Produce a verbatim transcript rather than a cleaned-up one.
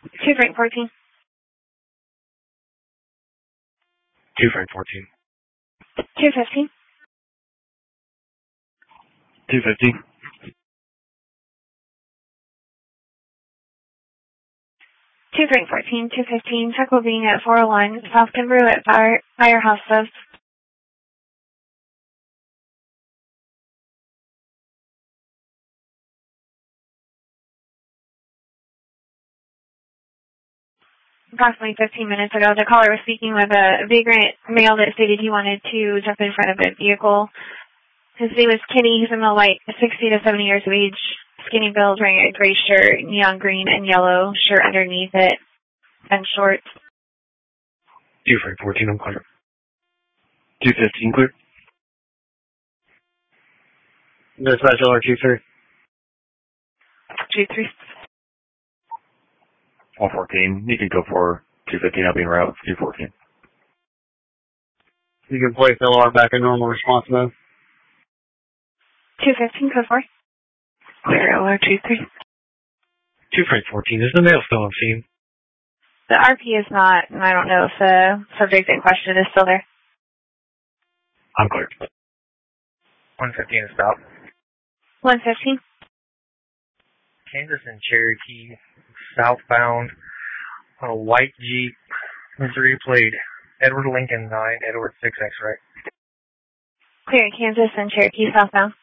Two Frank fourteen. Two Frank fourteen. Two fifteen. Two fifteen. Two Frank fourteen, two fifteen, check will being at four oh one, South Kimberly at Fire, Firehouse Subs. Approximately fifteen minutes ago, the caller was speaking with a vagrant male that stated he wanted to jump in front of a vehicle. His name is Kenny. He's in the white, sixty to seventy years of age, skinny build, wearing a gray shirt, neon green and yellow shirt underneath it, and shorts. Two Frank fourteen, I'm clear. Two fifteen, clear. Dispatch L R two three. Two three. one fourteen, you can go for two fifteen, I'll be en route, two fourteen. You can place L R back in normal response mode. two fifteen, code four. Clear L R two three. two Frank fourteen, is the male still on scene? The R P is not, and I don't know if the subject in question is still there. I'm clear. one fifteen is stop. one fifteen. Kansas and Cherokee, southbound, on a white Jeep, Missouri plate, Edward Lincoln nine, Edward six X-ray. Clear Kansas and Cherokee southbound.